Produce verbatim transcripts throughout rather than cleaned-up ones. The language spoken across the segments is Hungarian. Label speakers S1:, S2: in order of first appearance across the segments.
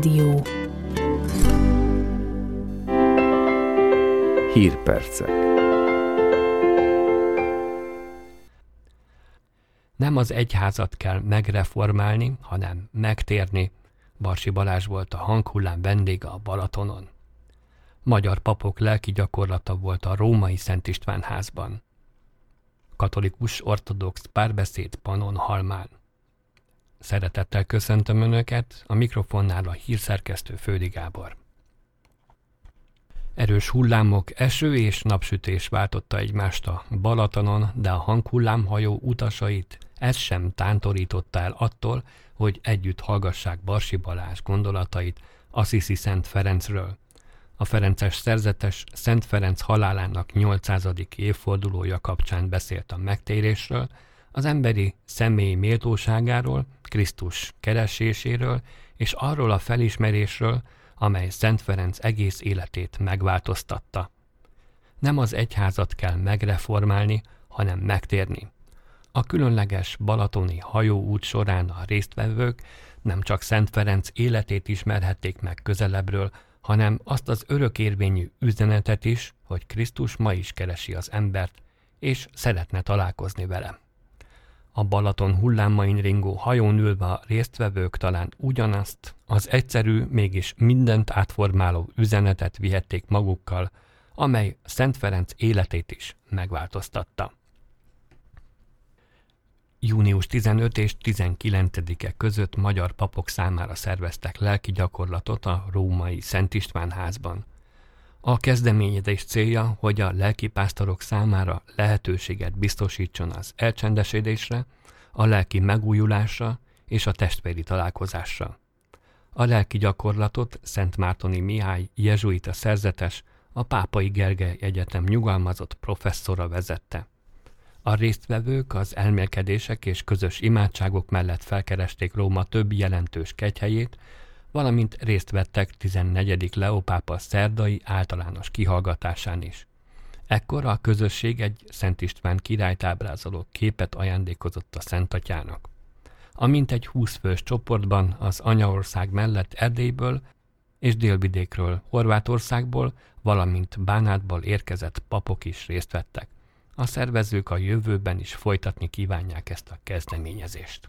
S1: Rádió.
S2: Hírpercek. Nem az egyházat kell megreformálni, hanem megtérni. Barsi Balázs volt a hanghullám vendége a Balatonon. Magyar papok lelki gyakorlata volt a római Szent István házban. Katolikus ortodox párbeszéd Pannonhalmán. Szeretettel köszöntöm Önöket, a mikrofonnál a hírszerkesztő Földi Gábor. Erős hullámok, eső és napsütés váltotta egymást a Balatonon, de a hanghullámhajó utasait ez sem tántorította el attól, hogy együtt hallgassák Barsi Balázs gondolatait Assisi Szent Ferencről. A ferences szerzetes Szent Ferenc halálának nyolcszázadik évfordulója kapcsán beszélt a megtérésről, az emberi személyi méltóságáról, Krisztus kereséséről és arról a felismerésről, amely Szent Ferenc egész életét megváltoztatta. Nem az egyházat kell megreformálni, hanem megtérni. A különleges balatoni hajóút során a résztvevők nem csak Szent Ferenc életét ismerhették meg közelebbről, hanem azt az örökérvényű üzenetet is, hogy Krisztus ma is keresi az embert, és szeretne találkozni vele. A Balaton hullámain ringó hajón ülve a résztvevők talán ugyanazt, az egyszerű, mégis mindent átformáló üzenetet vihették magukkal, amely Szent Ferenc életét is megváltoztatta. június tizenötödike és tizenkilencedike között magyar papok számára szerveztek lelki gyakorlatot a római Szent István házban. A kezdeményezés célja, hogy a lelkipásztorok számára lehetőséget biztosítson az elcsendesedésre, a lelki megújulásra és a testvéri találkozásra. A lelki gyakorlatot Szentmártoni Mihály jezsuita szerzetes, a Pápai Gergely Egyetem nyugalmazott professzora vezette. A résztvevők az elmélkedések és közös imádságok mellett felkeresték Róma több jelentős kegyhelyét, valamint részt vettek tizennegyedik Leó pápa szerdai általános kihallgatásán is. Ekkor a közösség egy Szent István királyt ábrázoló képet ajándékozott a Szent Atyának. A mintegy húsz fős csoportban az anyaország mellett Erdélyből és délvidékről, Horvátországból, valamint Bánátból érkezett papok is részt vettek. A szervezők a jövőben is folytatni kívánják ezt a kezdeményezést.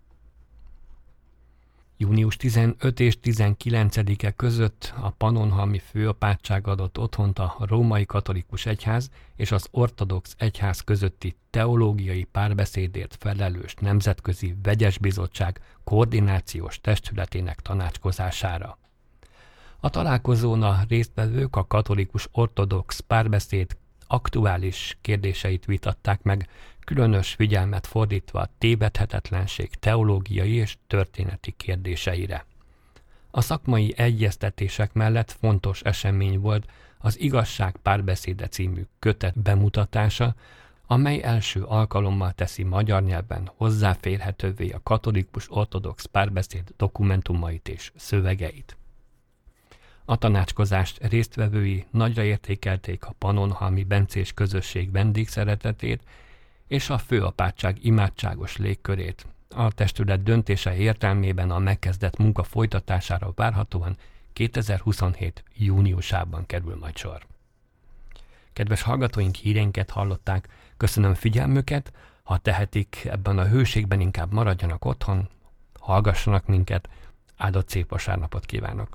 S2: június tizenötödike és tizenkilencedike között a Pannonhalmi főapátság adott otthont a római katolikus egyház és az ortodox egyház közötti teológiai párbeszédért felelős nemzetközi vegyes bizottság koordinációs testületének tanácskozására. A találkozón a résztvevők a katolikus ortodox párbeszéd aktuális kérdéseit vitatták meg, különös figyelmet fordítva a tévedhetetlenség teológiai és történeti kérdéseire. A szakmai egyeztetések mellett fontos esemény volt az Igazság párbeszéde című kötet bemutatása, amely első alkalommal teszi magyar nyelven hozzáférhetővé a katolikus ortodox párbeszéd dokumentumait és szövegeit. A tanácskozást résztvevői nagyra értékelték a pannonhalmi bencés közösség vendégszeretetét és a főapátság imádságos légkörét. A testület döntése értelmében a megkezdett munka folytatására várhatóan kétezer-huszonhét júniusában kerül majd sor. Kedves hallgatóink, hírénket hallották, köszönöm figyelmüket, ha tehetik, ebben a hőségben inkább maradjanak otthon, hallgassanak minket, áldott szép vasárnapot kívánok!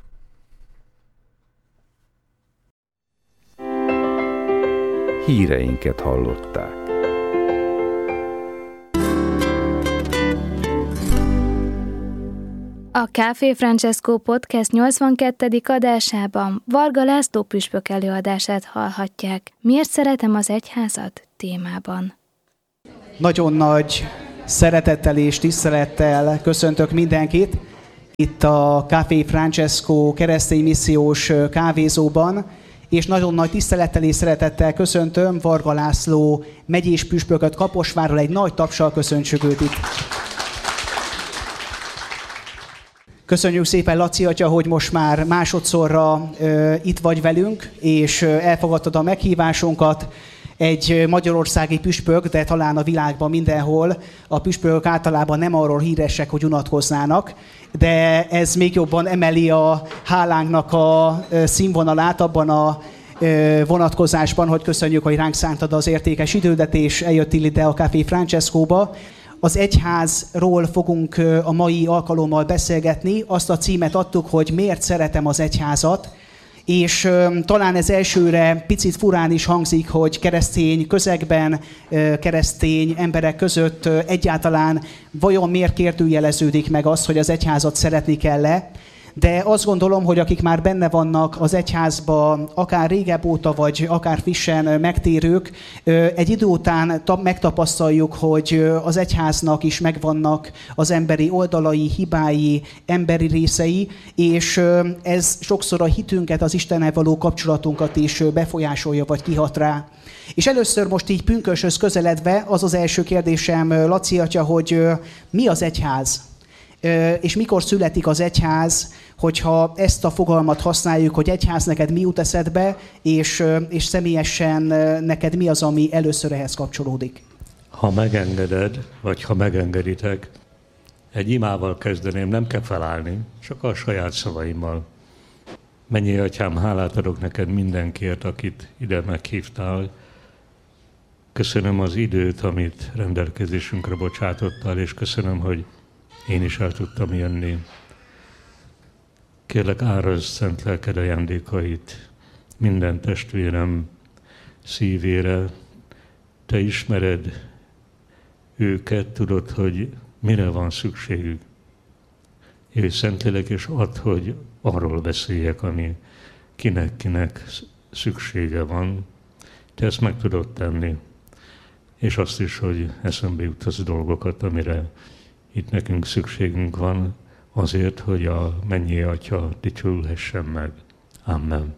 S3: Híreinket hallották.
S4: A Café Francesco Podcast nyolcvankettedik adásában Varga László püspök előadását hallhatják. Miért szeretem az egyházat? Témában.
S5: Nagyon nagy szeretettel és tisztelettel köszöntök mindenkit itt a Café Francesco keresztény missziós kávézóban, és nagyon nagy tisztelettel és szeretettel köszöntöm Varga László megyés püspököt Kaposvárról, egy nagy tapssal köszöntsük őt itt. Köszönjük szépen, Laci atya, hogy most már másodszorra uh, itt vagy velünk, és uh, elfogadtad a meghívásunkat. egy magyarországi püspök, de talán a világban mindenhol a püspökök általában nem arról híresek, hogy unatkoznának, de ez még jobban emeli a hálánknak a színvonalát abban a vonatkozásban, hogy köszönjük, hogy ránk szántad az értékes idődet, és eljöttél ide a Café Francescóba. Az egyházról fogunk a mai alkalommal beszélgetni. Azt a címet adtuk, hogy miért szeretem az egyházat, és talán ez elsőre picit furán is hangzik, hogy keresztény közegben, keresztény emberek között egyáltalán vajon miért kérdőjeleződik meg az, hogy az egyházat szeretni kell-e. De azt gondolom, hogy akik már benne vannak az egyházba, akár régebb óta, vagy akár frissen megtérők, egy idő után megtapasztaljuk, hogy az egyháznak is megvannak az emberi oldalai, hibái, emberi részei, és ez sokszor a hitünket, az Istennel való kapcsolatunkat is befolyásolja, vagy kihat rá. És először most így pünköshöz közeledve az az első kérdésem, Laci atya, hogy mi az egyház? És mikor születik az egyház, hogyha ezt a fogalmat használjuk, hogy egyház, neked mi jut eszedbe, és, és személyesen neked mi az, ami először ehhez kapcsolódik?
S1: Ha megengeded, vagy ha megengeditek, egy imával kezdeném, nem kell felállni, csak a saját szavaimmal. Mennyei Atyám, hálát adok neked mindenkiért, akit ide meghívtál. Köszönöm az időt, amit rendelkezésünkre bocsátottál, és köszönöm, hogy én is el tudtam jönni. Kérlek, árazd szent lelked ajándékait minden testvérem szívére. Te ismered őket, tudod, hogy mire van szükségük. Jöjj, Szentlélek, és add, hogy arról beszéljek, ami kinek-kinek szüksége van. Te ezt meg tudod tenni. És azt is, hogy eszembe jutasz dolgokat, amire itt nekünk szükségünk van, azért, hogy a mennyei Atya dicsőülhessen meg. Amen.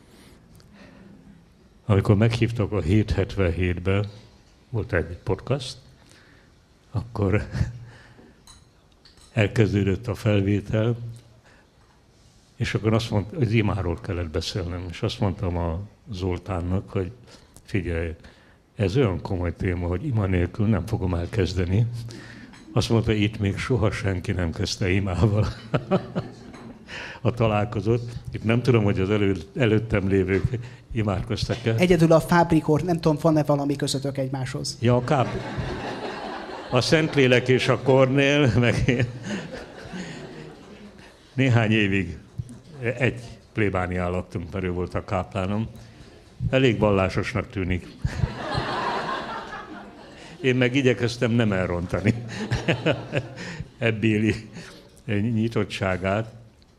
S1: Amikor meghívtak a hétszázhetvenhétbe, volt egy podcast, akkor elkezdődött a felvétel, és akkor azt mondta, hogy imáról kellett beszélnem, és azt mondtam a Zoltánnak, hogy figyelj, ez olyan komoly téma, hogy ima nélkül nem fogom elkezdeni. Azt mondta, itt még soha senki nem kezdte imával a találkozót. Itt nem tudom, hogy az elő, előttem lévők imádkoztak-e.
S5: Egyedül a Fábrikor, nem tudom, van-e valami közöttök egymáshoz?
S1: Ja, a káp. A Szentlélek és a Kornél, meg én. Néhány évig egy plébánián laktunk, mert ő volt a káplánom. Elég vallásosnak tűnik. Én meg igyekeztem nem elrontani ebbéli nyitottságát.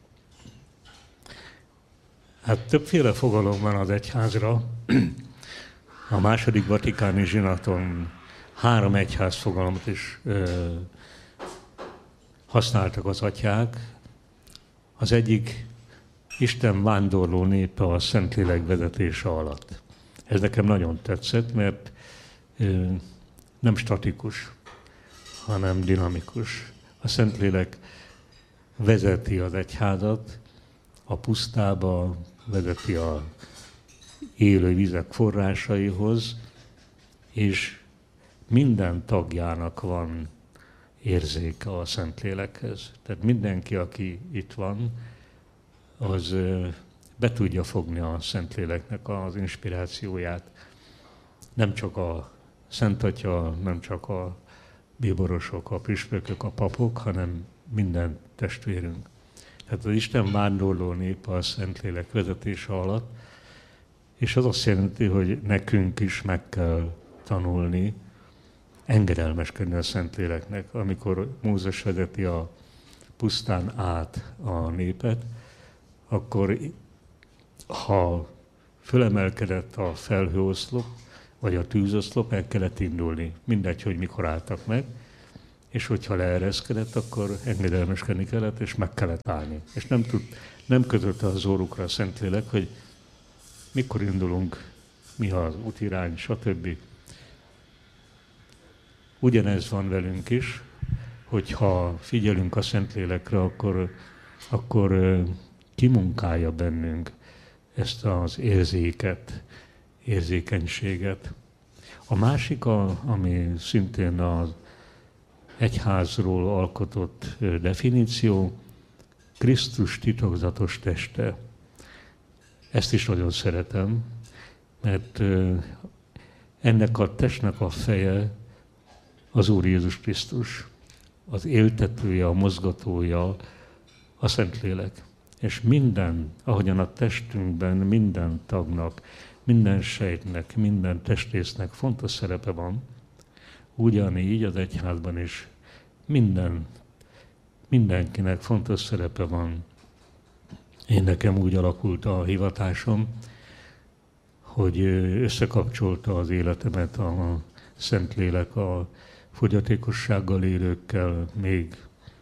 S1: Hát többféle fogalom van az egyházra. A második vatikáni zsinaton három egyház fogalmat is ö, használtak az atyák. Az egyik Isten vándorló népe a Szentlélek vezetése alatt. Ez nekem nagyon tetszett, mert ö, nem statikus, hanem dinamikus. A Szentlélek vezeti az egyházat, a pusztába, vezeti a élő vizek forrásaihoz, és minden tagjának van érzéke a Szentlélekhez. Tehát mindenki, aki itt van, az be tudja fogni a Szentléleknek az inspirációját. Nem csak a Szent Atya, nem csak a bíborosok, a püspökök, a papok, hanem minden testvérünk. Tehát az Isten vándorló nép a Szentlélek vezetése alatt, és az azt jelenti, hogy nekünk is meg kell tanulni, engedelmeskedni a Szentléleknek. Amikor Mózes vezeti a pusztán át a népet, akkor ha fölemelkedett a felhőoszlop, vagy a tűzoszlop, el kellett indulni. Mindegy, hogy mikor álltak meg, és hogyha leereszkedett, akkor engedelmeskedni kellett, és meg kellett állni. És nem, tud, nem kötötte az órukra a Szentlélek, hogy mikor indulunk, mi az útirány, stb. Ugyanez van velünk is, hogyha figyelünk a Szentlélekre, akkor, akkor kimunkálja bennünk ezt az érzéket, érzékenységet. A másik, a, ami szintén az egyházról alkotott definíció, Krisztus titokzatos teste. Ezt is nagyon szeretem, mert ennek a testnek a feje az Úr Jézus Krisztus, az éltetője, a mozgatója, a Szentlélek. És minden, ahogyan a testünkben minden tagnak, minden sejtnek, minden testrésznek fontos szerepe van, ugyanígy az egyházban is minden, mindenkinek fontos szerepe van. Én nekem úgy alakult a hivatásom, hogy összekapcsolta az életemet a Szentlélek a fogyatékossággal élőkkel még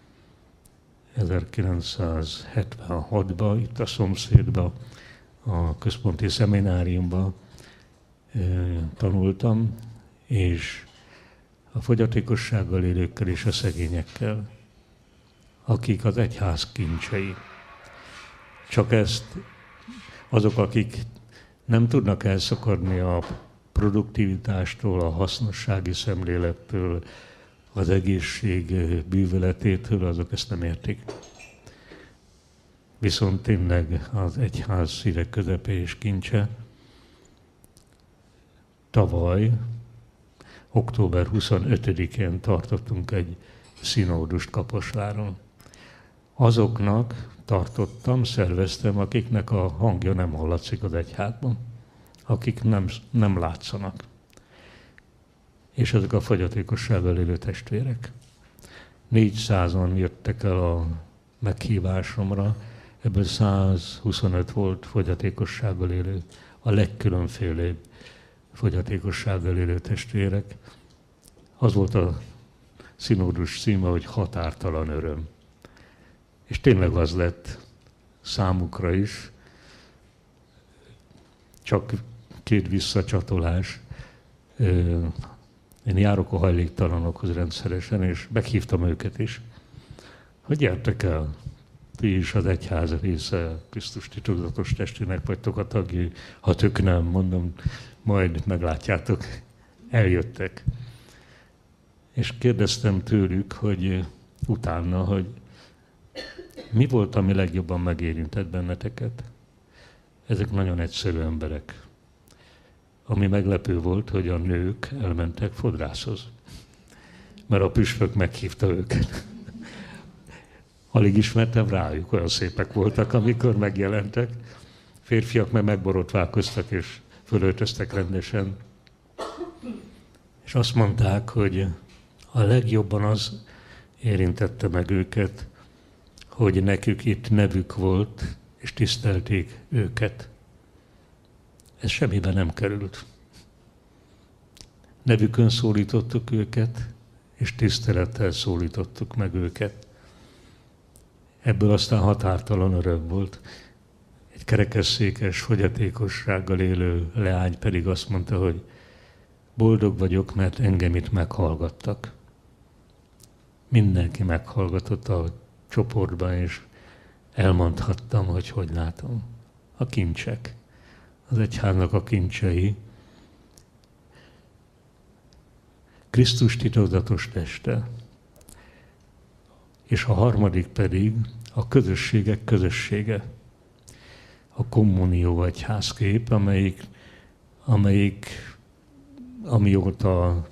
S1: ezerkilencszázhetvenhatban, itt a szomszédban, a központi szemináriumban tanultam, és a fogyatékossággal élőkkel és a szegényekkel, akik az egyház kincsei. Csak ezt azok, akik nem tudnak elszakadni a produktivitástól, a hasznossági szemlélettől, az egészség bűvöletétől, azok ezt nem értik. Viszont tényleg az egyház szíve közepe és kincse. Tavaly, október huszonötödikén tartottunk egy színódust Kaposváron. Azoknak tartottam, szerveztem, akiknek a hangja nem hallatszik az egyházban, akik nem, nem látszanak. És ezek a fogyatékossággal élő testvérek. négyszázan jöttek el a meghívásomra, ebből százhuszonöt volt fogyatékossággal élő, a legkülönfélébb fogyatékossággal élő testvérek. Az volt a színódus címe, hogy határtalan öröm. És tényleg az lett számukra is, csak két visszacsatolás. Én járok a hajléktalanokhoz rendszeresen, és meghívtam őket is, hogy gyertek el, ti is az egyház része, Krisztus titokzatos testének vagytok a tagjai, ha tök nem, mondom, majd meglátjátok, eljöttek. És kérdeztem tőlük, hogy utána, hogy mi volt, ami legjobban megérintett benneteket? Ezek nagyon egyszerű emberek. Ami meglepő volt, hogy a nők elmentek fodrászhoz, mert a püspök meghívta őket. Alig ismertem rájuk, olyan szépek voltak, amikor megjelentek. Férfiak meg megborotválkoztak és fölöltöztek rendesen. És azt mondták, hogy a legjobban az érintette meg őket, hogy nekük itt nevük volt, és tisztelték őket. Ez semmiben nem került. Nevükön szólítottuk őket, és tisztelettel szólítottuk meg őket. Ebből aztán határtalan öröm volt. Egy kerekesszékes, fogyatékossággal élő leány pedig azt mondta, hogy boldog vagyok, mert engem itt meghallgattak. Mindenki meghallgatott a csoportban, és elmondhattam, hogy hogy látom. A kincsek, az egyháznak a kincsei. Krisztus titokzatos teste. És a harmadik pedig a közösségek közössége. A kommunió egyházkép, amelyik, amelyik amióta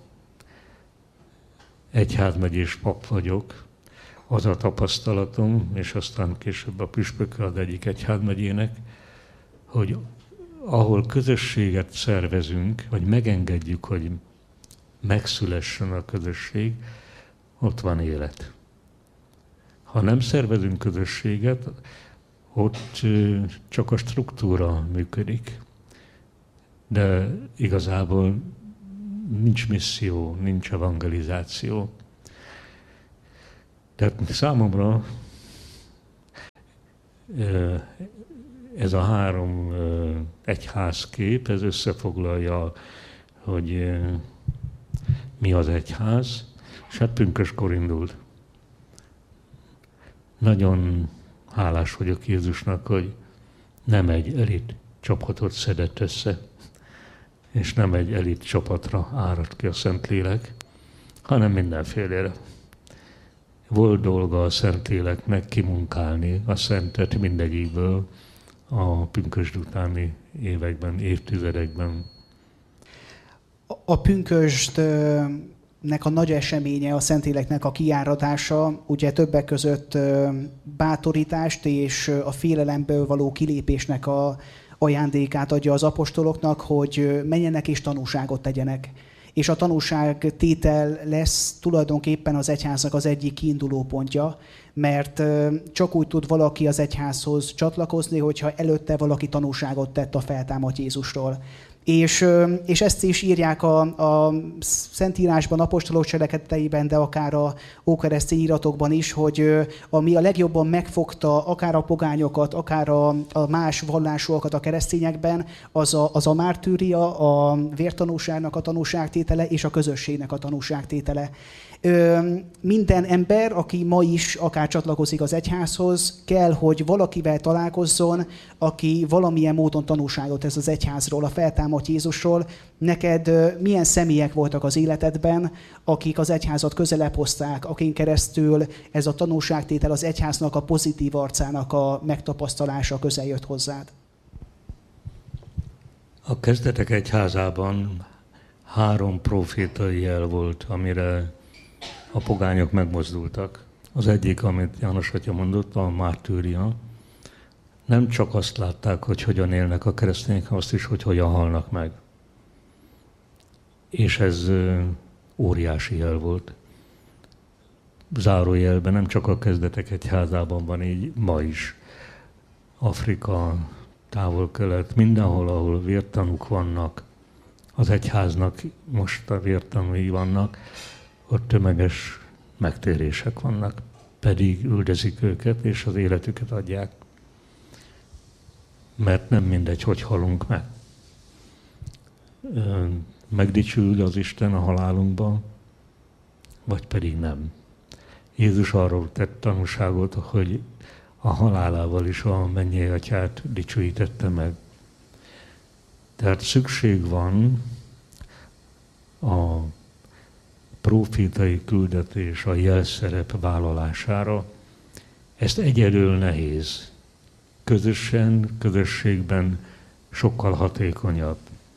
S1: egyházmegyés pap vagyok, az a tapasztalatom, és aztán később a püspöke az egyik egyházmegyének, hogy ahol közösséget szervezünk, vagy megengedjük, hogy megszülessen a közösség, ott van élet. Ha nem szervezünk közösséget, ott csak a struktúra működik. De igazából nincs misszió, nincs evangelizáció. Tehát számomra ez a három egyházkép, ez összefoglalja, hogy mi az egyház, és hát pünköskor indult. Nagyon hálás vagyok Jézusnak, hogy nem egy elit csapatot szedett össze. és nem egy elit csapatra árad ki a Szentlélek, hanem mindenfélére. Volt dolga a Szentléleknek kimunkálni a szentet mindegyikből a pünkösd utáni években, évtizedekben.
S5: A pünkösdnek a nagy eseménye, a Szentléleknek a kijáratása, ugye többek között bátorítást és a félelemből való kilépésnek a ajándékát adja az apostoloknak, hogy menjenek és tanúságot tegyenek. És a tanúságtétel lesz tulajdonképpen az egyháznak az egyik kiinduló pontja, mert csak úgy tud valaki az egyházhoz csatlakozni, hogyha előtte valaki tanúságot tett a feltámadt Jézusról. És, és ezt is írják a, a Szentírásban, apostolok cselekedeteiben, de akár a ókeresztény iratokban is, hogy ami a legjobban megfogta akár a pogányokat, akár a, a más vallásúakat a keresztényekben, az a, az a mártűria, a vértanúságnak a tanúságtétele és a közösségnek a tanúságtétele. Minden ember, aki ma is akár csatlakozik az egyházhoz, kell, hogy valakivel találkozzon, aki valamilyen módon tanúságot tesz az egyházról, a feltámadt Jézusról. Neked milyen személyek voltak az életedben, akik az egyházat közelebb hozták, akin keresztül ez a tanúságtétel az egyháznak a pozitív arcának a megtapasztalása közel jött hozzád?
S1: A kezdetek egyházában három profétai jel volt, amire a pogányok megmozdultak. Az egyik, amit János atya mondott, a mártűria. Nem csak azt látták, hogy hogyan élnek a keresztények, azt is, hogy hogyan halnak meg. És ez óriási jel volt. Zárójelben nem csak a kezdetek egyházában van így, ma is. Afrika, Távol-Kelet, mindenhol, ahol vértanúk vannak, az egyháznak most a vértanúi vannak, ott tömeges megtérések vannak, pedig üldözik őket, és az életüket adják. Mert nem mindegy, hogy halunk meg. Megdicsül az Isten a halálunkban, vagy pedig nem. Jézus arról tett tanúságot, hogy a halálával is a mennyei atyát dicsőítette meg. Tehát szükség van a profétai küldetés, a jelszerep vállalására. Ezt egyedül nehéz. Közösen, közösségben sokkal hatékonyabb.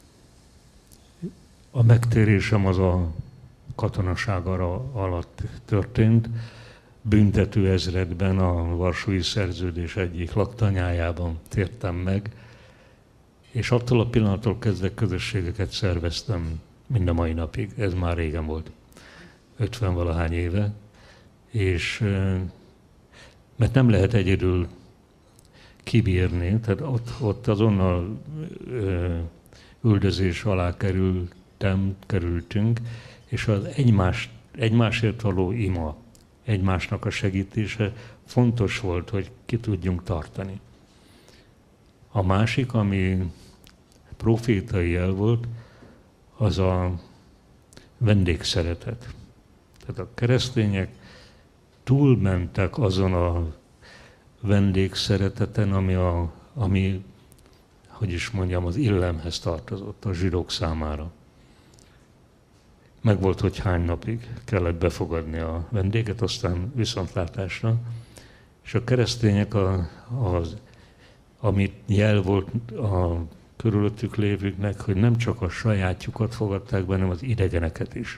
S1: A megtérésem az a katonaság alatt történt. Büntető ezredben a Varsói Szerződés egyik laktanyájában tértem meg, és attól a pillanattól kezdve közösségeket szerveztem mind a mai napig. Ez már régen volt. ötven-valahány éve, és mert nem lehet egyedül kibírni, tehát ott, ott azonnal üldözés alá kerültem, kerültünk, és az egymás, egymásért való ima, egymásnak a segítése fontos volt, hogy ki tudjunk tartani. A másik, ami profétai jel volt, az a vendégszeretet. Tehát a keresztények túlmentek azon a vendégszereteten, ami, a, ami, hogy is mondjam, az illemhez tartozott a zsidók számára. Megvolt, hogy hány napig kellett befogadni a vendéget, aztán viszontlátásra. És a keresztények, a, az, amit jel volt a körülöttük lévőknek, hogy nem csak a sajátjukat fogadták be, hanem az idegeneket is.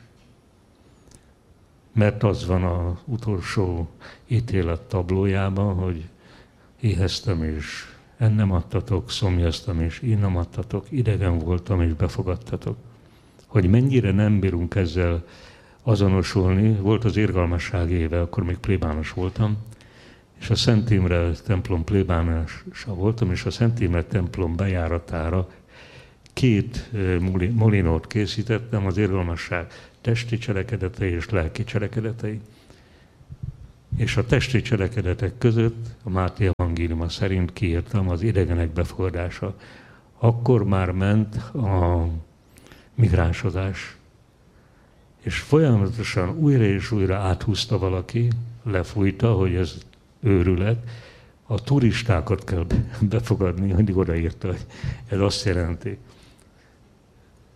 S1: Mert az van az utolsó ítélet tablójában, hogy éheztem és ennem adtatok, szomjaztam és innom adtatok, idegen voltam és befogadtatok. Hogy mennyire nem bírunk ezzel azonosulni, volt az irgalmasság éve, akkor még plébános voltam, és a Szent Imre templom plébánosa voltam, és a Szent Imre templom bejáratára két molinót készítettem, az irgalmasság testi cselekedetei és lelki cselekedetei. És a testi cselekedetek között a Máté evangéliuma szerint kiírtam az idegenek befogadása. Akkor már ment a migránsodás, és folyamatosan újra és újra áthúzta valaki, lefújta, hogy ez őrület, a turistákat kell befogadni, mindig odaírta, hogy ez azt jelenti.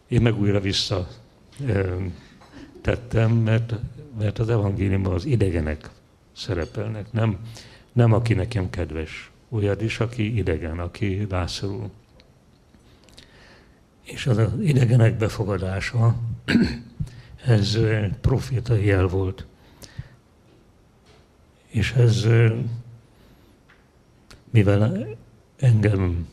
S1: én meg újra vissza tettem, mert, mert az evangéliumban az idegenek szerepelnek, nem, nem aki nekem kedves, olyan is, aki idegen, aki rászorul. És az, az idegenek befogadása, ez profétai jel volt. És ez, mivel engem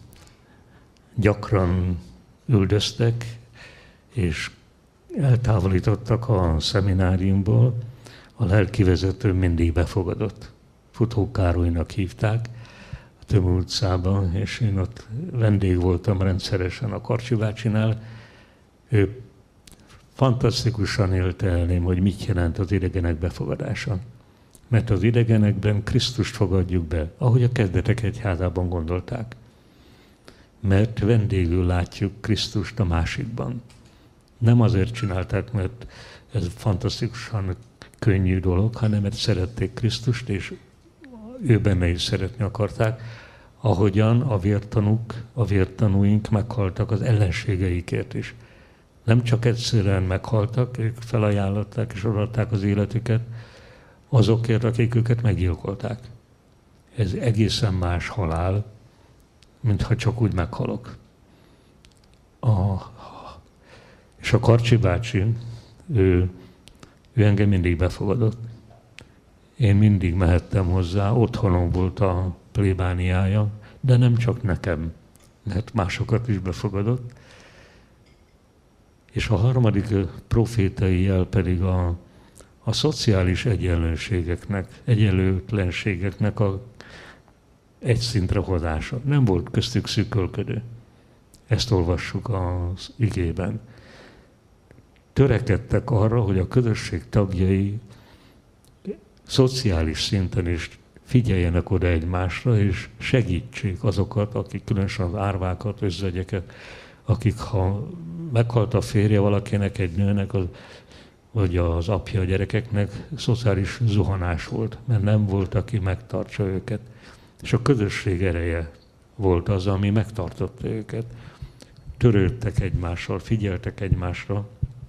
S1: gyakran üldöztek, és eltávolítottak a szemináriumból, a lelkivezető mindig befogadott. Futó Károlynak hívták a Tömő utcában, és én ott vendég voltam rendszeresen a Karcsi bácsinál. Ő fantasztikusan élte elném, hogy mit jelent az idegenek befogadása. Mert az idegenekben Krisztust fogadjuk be, ahogy a kezdetek egyházában gondolták. Mert vendégül látjuk Krisztust a másikban. Nem azért csinálták, mert ez fantasztikusan könnyű dolog, hanem mert szerették Krisztust, és ő benne is szeretni akarták, ahogyan a vértanúk, a vértanúink meghaltak az ellenségeikért is. Nem csak egyszerűen meghaltak, ők felajánlották és odaadták az életüket azokért, akik őket meggyilkolták. Ez egészen más halál, mintha csak úgy meghalok. A, és a Karcsi bácsi, ő, ő engem mindig befogadott. Én mindig mehettem hozzá, otthonom volt a plébániája, de nem csak nekem, mert másokat is befogadott. És a harmadik profétai jel pedig a, a szociális egyenlőségeknek, egyenlőtlenségeknek a egy szintre hozása. Nem volt köztük szűkölködő. Ezt olvassuk az igében. Törekedtek arra, hogy a közösség tagjai szociális szinten is figyeljenek oda egymásra, és segítsék azokat, akik különösen az árvákat, özvegyeket, akik ha meghalt a férje valakinek, egy nőnek, az, vagy az apja a gyerekeknek, szociális zuhanás volt, mert nem volt, aki megtartsa őket. És a közösség ereje volt az, ami megtartotta őket. Törődtek egymással, figyeltek egymásra.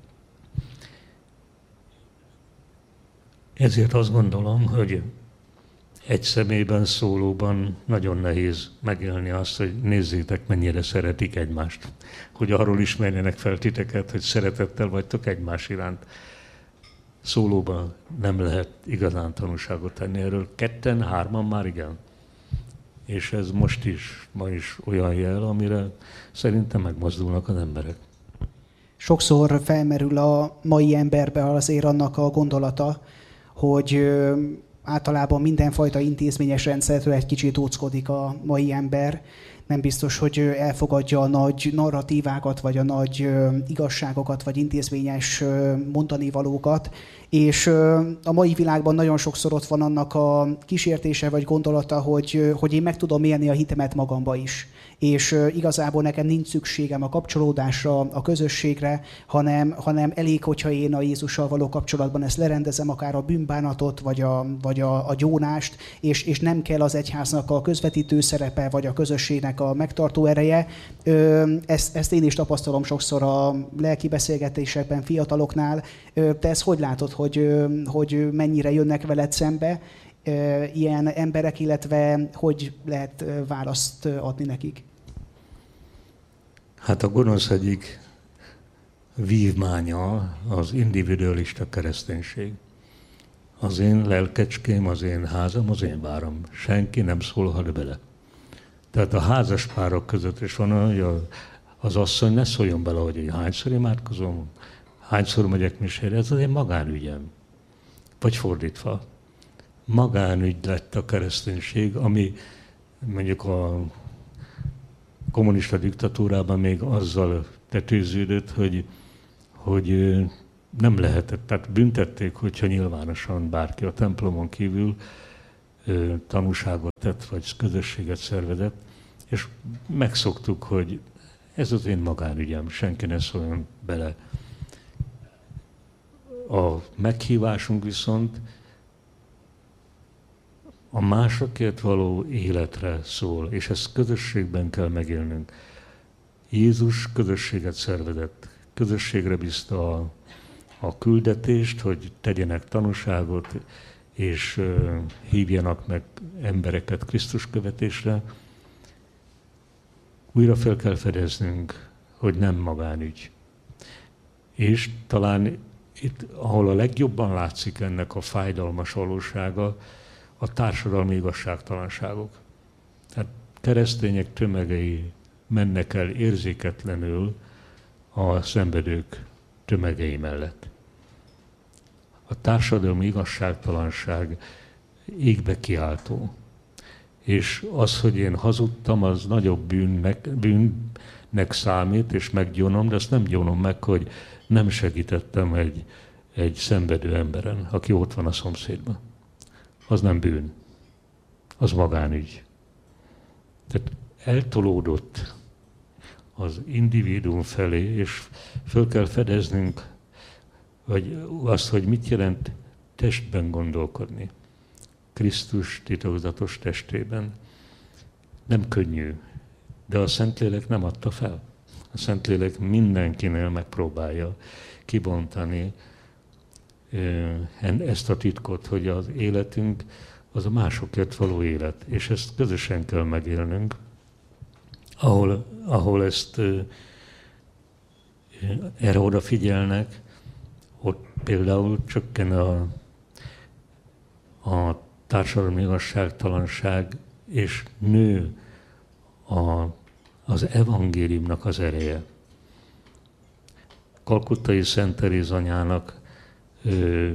S1: Ezért azt gondolom, hogy egy személyben, szólóban nagyon nehéz megélni azt, hogy nézzétek, mennyire szeretik egymást. Hogy arról ismerjenek fel titeket, hogy szeretettel vagytok egymás iránt. Szólóban nem lehet igazán tanúságot tenni erről. Ketten, hárman már igen. És ez most is, ma is olyan jel, amire szerintem megmozdulnak az emberek.
S5: Sokszor felmerül a mai emberbe azért annak a gondolata, hogy általában mindenfajta intézményes rendszertől egy kicsit óckodik a mai ember. Nem biztos, hogy elfogadja a nagy narratívákat, vagy a nagy igazságokat, vagy intézményes mondani valókat. És a mai világban nagyon sokszor ott van annak a kísértése, vagy gondolata, hogy, hogy én meg tudom élni a hitemet magamba is. És igazából nekem nincs szükségem a kapcsolódásra, a közösségre, hanem, hanem elég, hogyha én a Jézussal való kapcsolatban ezt lerendezem, akár a bűnbánatot, vagy a, vagy a, a gyónást, és, és nem kell az egyháznak a közvetítő szerepe, vagy a közösségnek a megtartó ereje. Ezt, ezt én is tapasztalom sokszor a lelki beszélgetésekben fiataloknál. Te ezt hogy látod, hogy, hogy mennyire jönnek veled szembe ilyen emberek, illetve hogy lehet választ adni nekik?
S1: Hát a gonosz egyik vívmánya az individualista kereszténység. Az én lelkecském, az én házam, az én váram. Senki nem szólhat bele. Tehát a házas párok között is van, hogy az asszony ne szóljon bele, hogy én hányszor imádkozom, hányszor megyek misére, ez az én magánügyem. Vagy fordítva. Magánügy lett a kereszténység, ami mondjuk a kommunista diktatúrában még azzal tetőződött, hogy, hogy nem lehetett, tehát büntették, hogyha nyilvánosan bárki a templomon kívül tanúságot tett, vagy közösséget szervezett, és megszoktuk, hogy ez az én magánügyem, senki ne szóljon bele. A meghívásunk viszont a másokért való életre szól, és ezt közösségben kell megélnünk. Jézus közösséget szervezett. közösségre bízta a, a küldetést, hogy tegyenek tanúságot, és uh, hívjanak meg embereket Krisztus követésre. Újra fel kell fedeznünk, hogy nem magánügy. És talán itt, ahol a legjobban látszik ennek a fájdalmas valósága, a társadalmi igazságtalanságok. Tehát keresztények tömegei mennek el érzéketlenül a szenvedők tömegei mellett. A társadalmi igazságtalanság égbe kiáltó. És az, hogy én hazudtam, az nagyobb bűnnek, bűnnek számít, és meggyónom, de azt nem gyónom meg, hogy nem segítettem egy, egy szenvedő emberen, aki ott van a szomszédban. Az nem bűn. Az magánügy. Tehát eltolódott az individuum felé, és föl kell fedeznünk vagy azt, hogy mit jelent testben gondolkodni. Krisztus titokzatos testében. Nem könnyű, de a Szentlélek nem adta fel. A Szentlélek mindenkinél megpróbálja kibontani ezt a titkot, hogy az életünk az a másokért való élet, és ezt közösen kell megélnünk, ahol, ahol ezt erre odafigyelnek, ott például csökken a, a társadalmi igazságtalanság, és nő a, az evangéliumnak az ereje. Kalkuttai Szent Teréz anyának ö,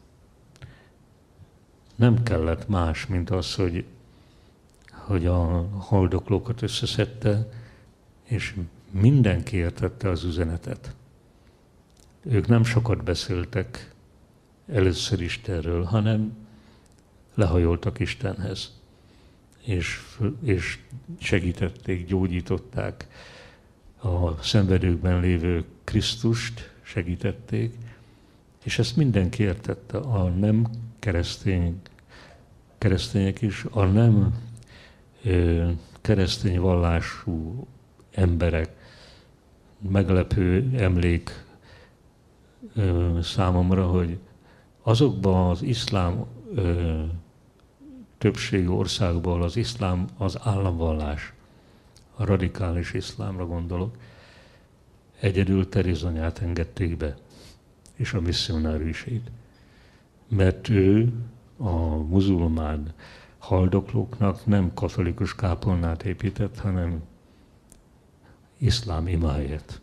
S1: nem kellett más, mint az, hogy, hogy a haldoklókat összeszedte, és mindenki értette az üzenetet. Ők nem sokat beszéltek először Istenről, hanem lehajoltak Istenhez, és, és segítették, gyógyították a szenvedőkben lévő Krisztust, segítették, és ezt mindenki értette, a nem keresztény, keresztények is, a nem ö, keresztény vallású emberek. Meglepő emlék ö, számomra, hogy azokban az iszlám ö, többségű országból az iszlám az államvallás, a radikális iszlámra gondolok, egyedül Teréz anyát engedték be, és a misszionáriusait. Mert ő a muzulmán haldoklóknak nem katolikus kápolnát épített, hanem iszlám imáját.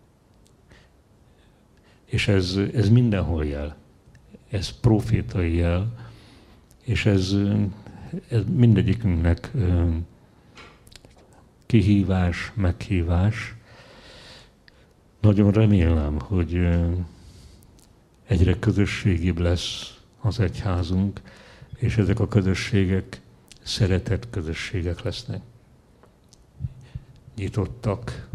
S1: És ez, ez mindenhol jel. Ez profétai jel, és ez, ez mindegyikünknek kihívás, meghívás. Nagyon remélem, hogy egyre közösségibb lesz az egyházunk, és ezek a közösségek szeretett közösségek lesznek. Nyitottak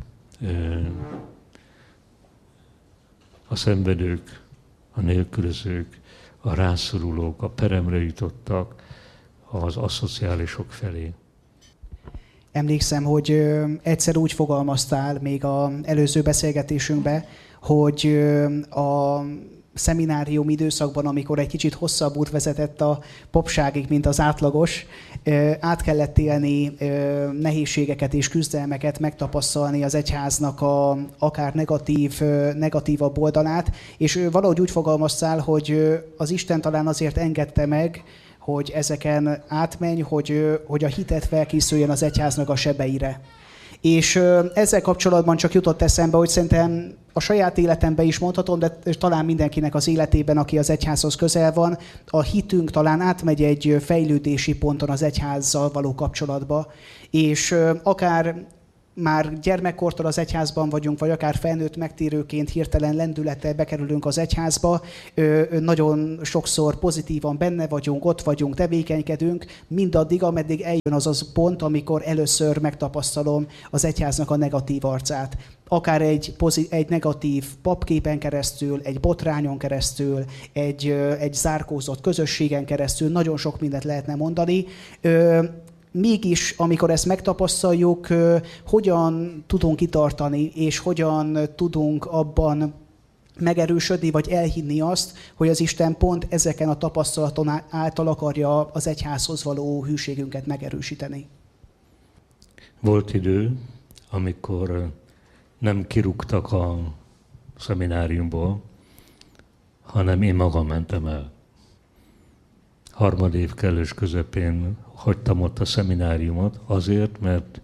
S1: a szenvedők, a nélkülözők, a rászorulók, a peremre jutottak, az aszociálisok felé.
S5: Emlékszem, hogy egyszer úgy fogalmaztál még az előző beszélgetésünkben, hogy a szeminárium időszakban, amikor egy kicsit hosszabb út vezetett a popságig, mint az átlagos, át kellett élni nehézségeket és küzdelmeket, megtapasztalni az egyháznak a akár negatív, negatívabb oldalát, és valahogy úgy fogalmaztál, hogy az Isten talán azért engedte meg, hogy ezeken átmenj, hogy, hogy a hitet felkészüljön az egyháznak a sebeire. És ezzel kapcsolatban csak jutott eszembe, hogy szerintem a saját életemben is mondhatom, de talán mindenkinek az életében, aki az egyházhoz közel van, a hitünk talán átmegy egy fejlődési ponton az egyházzal való kapcsolatba, és akár már gyermekkortól az egyházban vagyunk, vagy akár felnőtt megtérőként hirtelen lendülettel bekerülünk az egyházba, nagyon sokszor pozitívan benne vagyunk, ott vagyunk, tevékenykedünk, mindaddig, ameddig eljön az az pont, amikor először megtapasztalom az egyháznak a negatív arcát. Akár egy, pozit- egy negatív papképen keresztül, egy botrányon keresztül, egy, egy zárkózott közösségen keresztül, nagyon sok mindent lehetne mondani. mégis, amikor ezt megtapasztaljuk, hogyan tudunk kitartani, és hogyan tudunk abban megerősödni, vagy elhinni azt, hogy az Isten pont ezeken a tapasztalaton által akarja az egyházhoz való hűségünket megerősíteni.
S1: Volt idő, amikor nem kirúgtak a szemináriumból, hanem én magam mentem el. Harmadév kellős közepén hagytam ott a szemináriumot azért, mert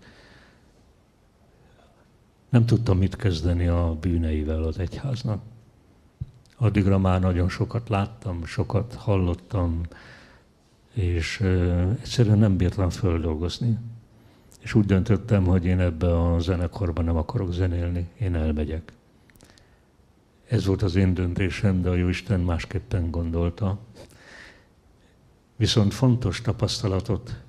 S1: nem tudtam mit kezdeni a bűneivel az egyháznak. Addigra már nagyon sokat láttam, sokat hallottam, és egyszerűen nem bírtam földolgozni. És úgy döntöttem, hogy én ebbe a zenekarban nem akarok zenélni, én elmegyek. Ez volt az én döntésem, de a Jóisten másképpen gondolta. Viszont fontos tapasztalatot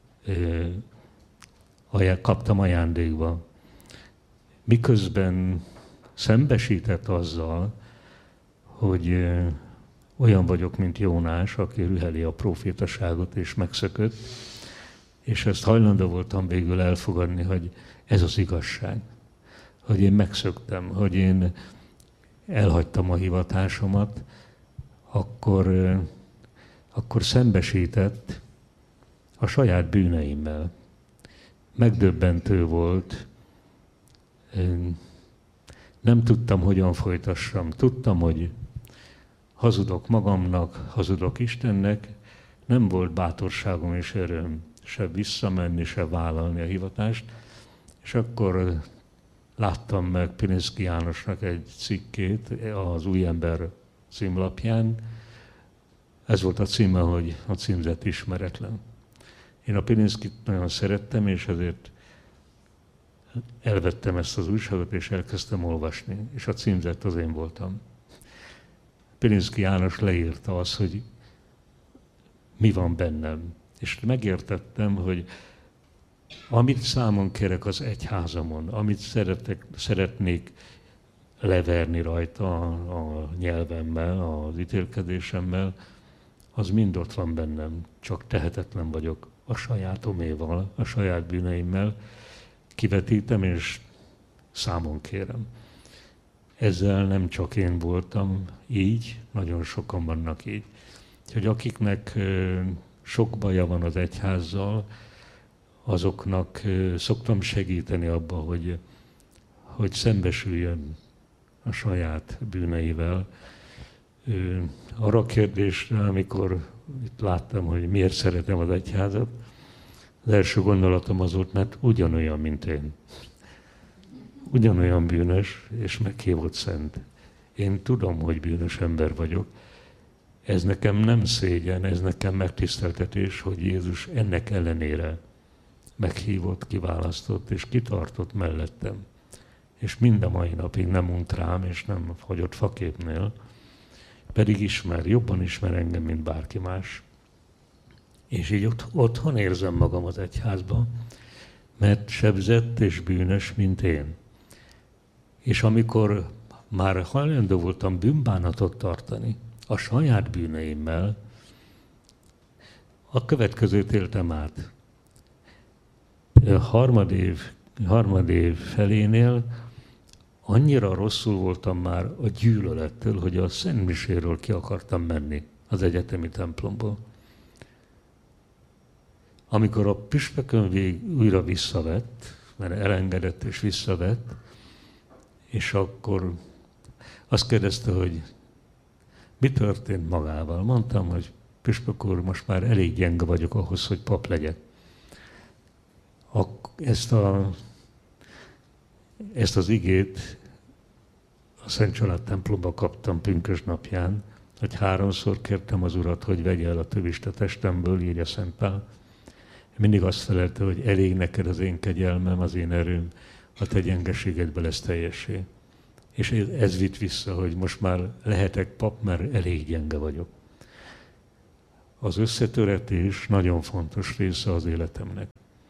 S1: kaptam ajándékba. Miközben szembesített azzal, hogy olyan vagyok, mint Jónás, aki rüheli a profétaságot és megszökött, és ezt hajlandó voltam végül elfogadni, hogy ez az igazság. Hogy én megszöktem, hogy én elhagytam a hivatásomat, akkor, akkor szembesített a saját bűneimmel. Megdöbbentő volt. Nem tudtam, hogyan folytassam. Tudtam, hogy hazudok magamnak, hazudok Istennek. Nem volt bátorságom és erőm se visszamenni, se vállalni a hivatást. És akkor láttam meg Pilinszky Jánosnak egy cikkét az Új Ember címlapján. Ez volt a címe, hogy a címzet ismeretlen. Én a Pilinszkyt nagyon szerettem, és ezért elvettem ezt az újságot, és elkezdtem olvasni. És a címzet az én voltam. Pilinszky János leírta azt, hogy mi van bennem. És megértettem, hogy amit számon kérek az egyházamon, amit szeretek, szeretnék leverni rajta a, a nyelvemmel, az ítélkedésemmel, az mind ott van bennem. Csak tehetetlen vagyok a sajátoméval, a saját bűneimmel. Kivetítem és számon kérem. Ezzel nem csak én voltam így, nagyon sokan vannak így. Úgyhogy akiknek sok baja van az egyházzal, azoknak szoktam segíteni abba, hogy, hogy szembesüljön a saját bűneivel. Arra a kérdésre, amikor itt láttam, hogy miért szeretem az egyházat, az első gondolatom az volt, mert ugyanolyan, mint én. Ugyanolyan bűnös, és meghívott szent. Én tudom, hogy bűnös ember vagyok. Ez nekem nem szégyen, ez nekem megtiszteltetés, hogy Jézus ennek ellenére meghívott, kiválasztott és kitartott mellettem. És mind a mai napig nem unt rám, és nem hagyott faképnél, pedig ismer, jobban ismer engem, mint bárki más. És így ott, otthon érzem magam az egyházban, mert sebzett és bűnös, mint én. És amikor már hajlandó voltam bűnbánatot tartani a saját bűneimmel, a következőt éltem át. A harmadév, harmadév felénél annyira rosszul voltam már a gyűlölettől, hogy a Szentmiséről ki akartam menni az egyetemi templomból. Amikor a püspökön vég újra visszavett, mert elengedett és visszavett, és akkor azt kérdezte, hogy mi történt magával. Mondtam, hogy püspök úr, most már elég gyenge vagyok ahhoz, hogy pap legyek. Ezt, a, ezt az igét a Szent Család templomba kaptam pünkösd napján, hogy háromszor kértem az Urat, hogy vegye el a tövist a testemből, írja Szent Pál. Mindig azt felelte, hogy elég neked az én kegyelmem, az én erőm, a te gyengeségedbe lesz teljessé. És ez vitt vissza, hogy most már lehetek pap, mert elég gyenge vagyok. Az összetöretés nagyon fontos része az életemnek.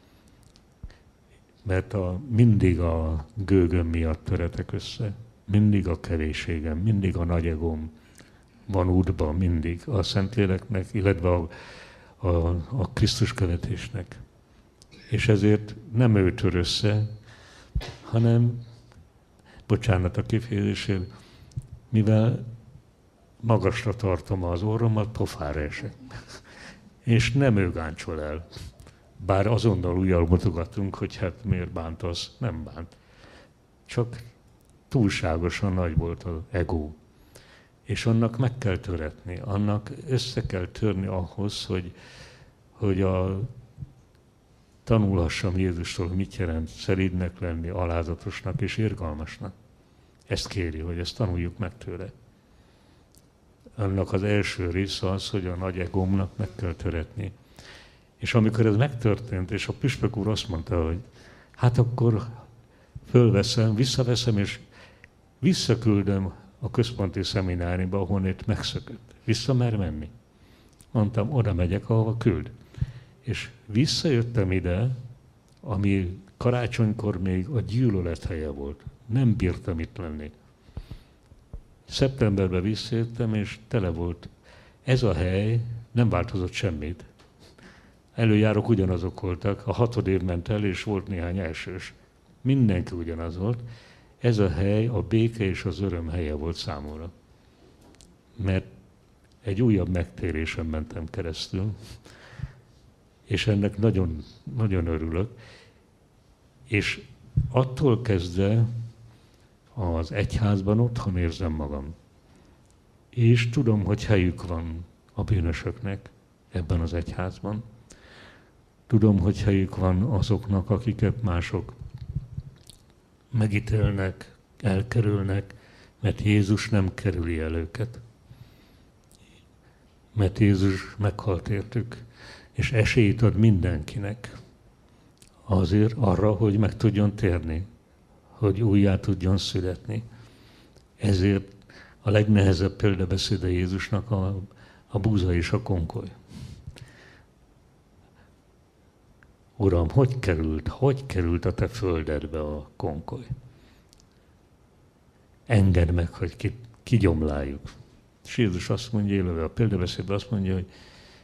S1: Mert a, mindig a gőgöm miatt töretek össze. Mindig a kevésségem, mindig a nagy egóm van útban, mindig a Szentléleknek, illetve a, a, a Krisztus követésnek. És ezért nem ő tör össze, hanem, bocsánat a kifejezésért, mivel magasra tartom az orromat, pofára esek. És nem ő gáncsol el. Bár azonnal ujjal mutogatunk, hogy hát miért bántasz, nem bánt. Csak túlságosan nagy volt az ego. És annak meg kell töretni, annak össze kell törni ahhoz, hogy, hogy a, tanulhassam Jézustól, hogy mit jelent szeridnek lenni, alázatosnak és irgalmasnak. Ezt kéri, hogy ezt tanuljuk meg tőle. Annak az első része az, hogy a nagy egómnak meg kell töretni. És amikor ez megtörtént, és a püspök úr azt mondta, hogy hát akkor fölveszem, visszaveszem, és visszaküldöm a központi szemináriumba, ahonnét megszökött. Vissza mer menni? Mondtam, oda megyek, ahova küld. És visszajöttem ide, ami karácsonykor még a gyűlölet helye volt. Nem bírtam itt lenni. Szeptemberben visszajöttem, és tele volt. Ez a hely nem változott semmit. Előjárok ugyanazok voltak, a hatod év ment el, és volt néhány elsős. Mindenki ugyanaz volt. Ez a hely a béke és az öröm helye volt számomra. Mert egy újabb megtérésen mentem keresztül, és ennek nagyon, nagyon örülök. És attól kezdve az egyházban otthon érzem magam. És tudom, hogy helyük van a bűnösöknek ebben az egyházban. Tudom, hogy helyük van azoknak, akiket mások megítélnek, elkerülnek, mert Jézus nem kerüli el őket. Mert Jézus meghalt értük, és esélyt ad mindenkinek azért arra, hogy meg tudjon térni, hogy újjá tudjon születni. Ezért a legnehezebb példabeszéde Jézusnak a, a búza és a konkoly. Uram, hogy került, hogy került a te földedbe a konkoly? Engedd meg, hogy ki, kigyomláljuk. És Jézus azt mondja, élve a példabeszédben azt mondja, hogy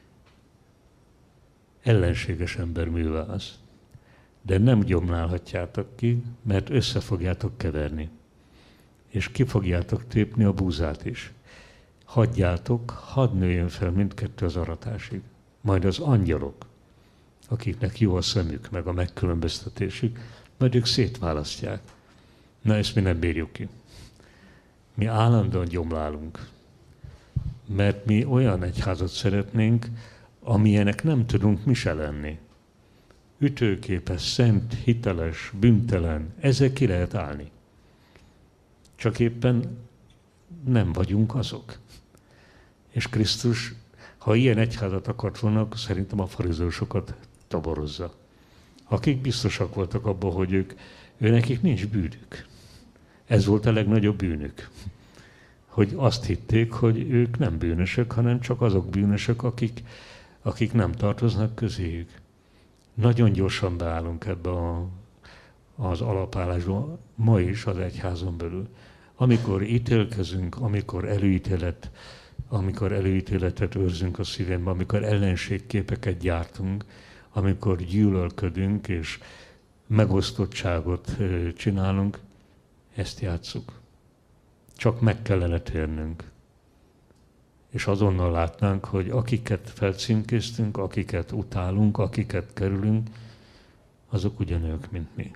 S1: ellenséges ember művelsz, de nem gyomlálhatjátok ki, mert össze fogjátok keverni. És ki fogjátok tépni a búzát is. Hagyjátok, hadd nőjön fel mindkettő az aratásig. Majd az angyalok, akiknek jó a szemük, meg a megkülönböztetésük, majd ők szétválasztják. Na, ezt mi nem bírjuk ki. Mi állandóan gyomlálunk, mert mi olyan egyházat szeretnénk, amilyenek nem tudunk mi se lenni. Ütőképes, szent, hiteles, bűntelen, ezzel ki lehet állni. Csak éppen nem vagyunk azok. És Krisztus, ha ilyen egyházat akart volna, akkor szerintem a farizeusokat toborozza. Akik biztosak voltak abban, hogy ők, ő nekik nincs bűnük. Ez volt a legnagyobb bűnük. Hogy azt hitték, hogy ők nem bűnösök, hanem csak azok bűnösök, akik, akik nem tartoznak közéjük. Nagyon gyorsan beállunk ebbe a, az alapállásba, ma is az egyházon belül. Amikor ítélkezünk, amikor előítélet, amikor előítéletet őrzünk a szívemben, amikor ellenségképeket gyártunk, amikor gyűlölködünk és megosztottságot csinálunk, ezt játsszuk. Csak meg kellene térnünk. És azonnal látnánk, hogy akiket felcímkéztünk, akiket utálunk, akiket kerülünk, azok ugyanők, mint mi.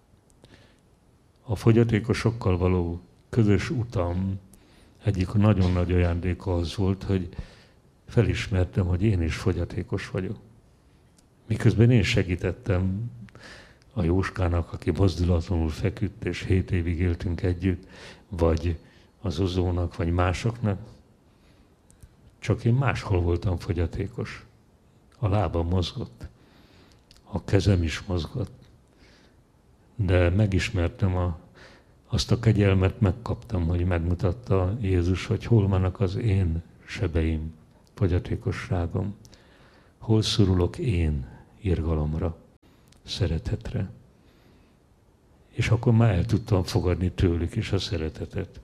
S1: A fogyatékosokkal való közös utam egyik nagyon nagy ajándéka az volt, hogy felismertem, hogy én is fogyatékos vagyok. Miközben én segítettem a Jóskának, aki mozdulatlanul feküdt, és hét évig éltünk együtt, vagy az Ozónak, vagy másoknak, csak én máshol voltam fogyatékos. A lábam mozgott, a kezem is mozgott, de megismertem a, azt a kegyelmet, megkaptam, hogy megmutatta Jézus, hogy hol vannak az én sebeim, fogyatékosságom, hol szorulok én irgalomra, szeretetre. És akkor már el tudtam fogadni tőlük is a szeretetet.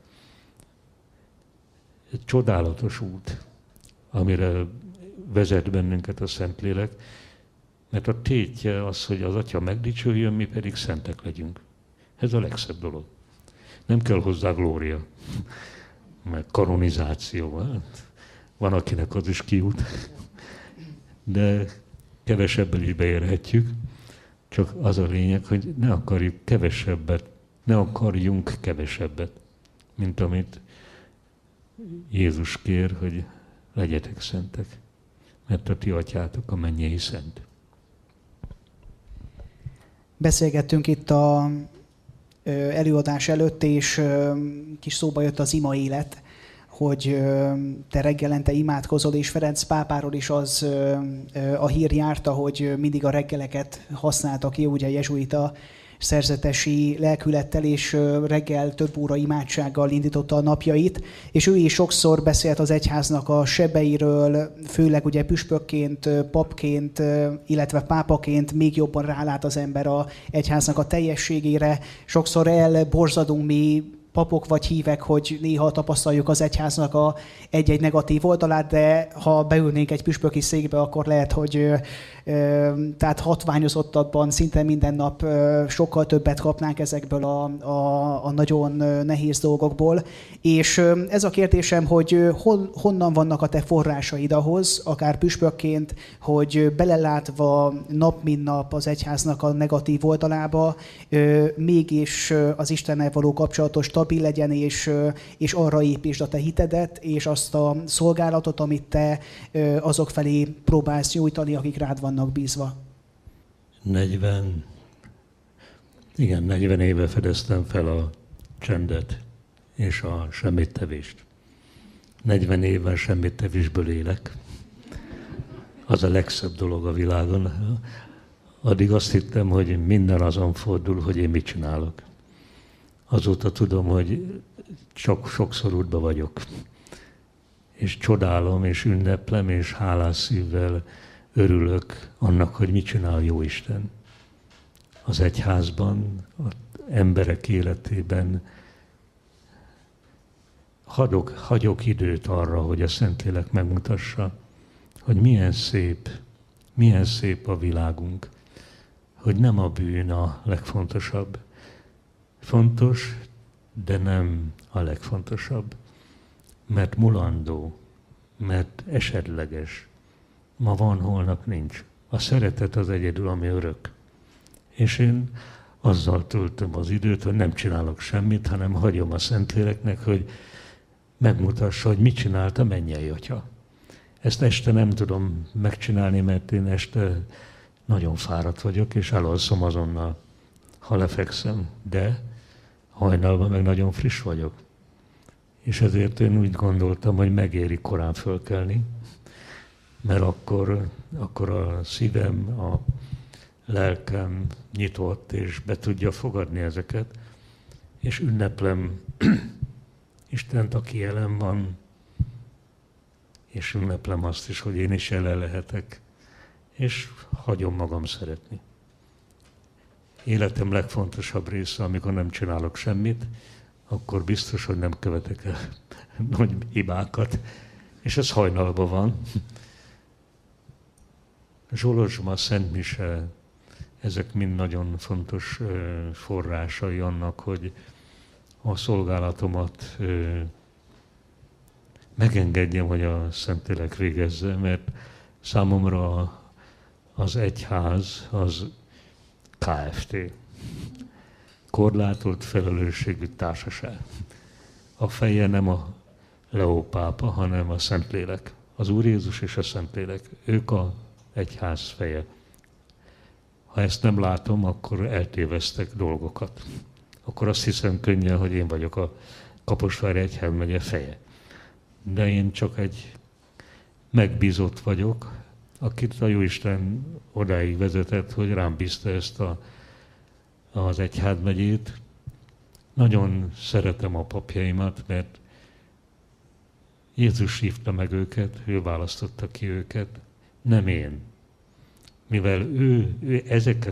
S1: Egy csodálatos út, amire vezet bennünket a Szentlélek, Mert a tétje az, hogy az Atya megdicsőjön, mi pedig szentek legyünk. Ez a legszebb dolog. Nem kell hozzá glória, meg kanonizáció. Hát van, akinek az is kijut. De kevesebbel is beérhetjük. Csak az a lényeg, hogy ne akarjuk kevesebbet, ne akarjunk kevesebbet, mint amit Jézus kér, hogy legyetek szentek, mert a ti atyátok a mennyei szent.
S5: Beszélgettünk itt a előadás előtt, és kis szóba jött az ima élet, hogy te reggelente imádkozol, és Ferenc pápáról is az a hír járta, hogy mindig a reggeleket használta ki, ugye jezsuita szerzetesi lelkülettel, és reggel több óra imádsággal indította a napjait, és ő is sokszor beszélt az egyháznak a sebeiről, főleg ugye püspökként, papként, illetve pápaként még jobban rálát az ember az egyháznak a teljességére. Sokszor elborzadunk mi papok vagy hívek, hogy néha tapasztaljuk az egyháznak a egy-egy negatív oldalát, de ha beülnénk egy püspöki székbe, akkor lehet, hogy ö, ö, tehát hatványozottabban szinte minden nap ö, sokkal többet kapnánk ezekből a, a, a nagyon nehéz dolgokból. És ö, ez a kérdésem, hogy ö, hol, honnan vannak a te forrásaid ahhoz, akár püspökként, hogy belelátva nap mint nap az egyháznak a negatív oldalába, ö, mégis az Istennel való kapcsolatos stabil legyen, és, és arra építsd a te hitedet, és azt a szolgálatot, amit te azok felé próbálsz nyújtani, akik rád vannak bízva.
S1: negyven, igen, negyven éve fedeztem fel a csendet és a semmittevést. negyven évvel semmittevésből élek. Az a legszebb dolog a világon. Addig azt hittem, hogy minden azon fordul, hogy én mit csinálok. Azóta tudom, hogy csak sokszor útba vagyok. És csodálom, és ünneplem, és hálás szívvel örülök annak, hogy mit csinál Jóisten. Az egyházban, az emberek életében hagyok, hagyok időt arra, hogy a Szentlélek megmutassa, hogy milyen szép, milyen szép a világunk, hogy nem a bűn a legfontosabb. Fontos, de nem a legfontosabb, mert mulandó, mert esetleges. Ma van, holnap nincs. A szeretet az egyedül, ami örök. És én azzal töltöm az időt, hogy nem csinálok semmit, hanem hagyom a Szentléleknek, hogy megmutassa, hogy mit csinált a mennyei Atya. Ezt este nem tudom megcsinálni, mert én este nagyon fáradt vagyok, és elalszom azonnal, ha lefekszem, de hajnalban meg nagyon friss vagyok. És ezért én úgy gondoltam, hogy megéri korán fölkelni, mert akkor, akkor a szívem, a lelkem nyitott, és be tudja fogadni ezeket, és ünneplem Istent, aki jelen van, és ünneplem azt is, hogy én is jelen lehetek, és hagyom magam szeretni. Életem legfontosabb része, amikor nem csinálok semmit, akkor biztos, hogy nem követek el nagy hibákat, és ez hajnalban van. Zsolozsma, Szent Mise, ezek mind nagyon fontos forrásai annak, hogy a szolgálatomat megengedjem, hogy a Szentlélek végezze, mert számomra az egyház az ká ef té, korlátolt felelősségű társaság. A feje nem a Leó pápa, hanem a Szentlélek. Az Úr Jézus és a Szentlélek. Ők a egyház feje. Ha ezt nem látom, akkor eltévesztek dolgokat. Akkor azt hiszem könnyen, hogy én vagyok a Kaposvári Egyházmegye feje. De én csak egy megbízott vagyok, akit a Jóisten odáig vezetett, hogy rám bízta ezt a, az egyházmegyét. Nagyon szeretem a papjaimat, mert Jézus hívta meg őket, ő választotta ki őket, nem én. Mivel ő, ő ezekkel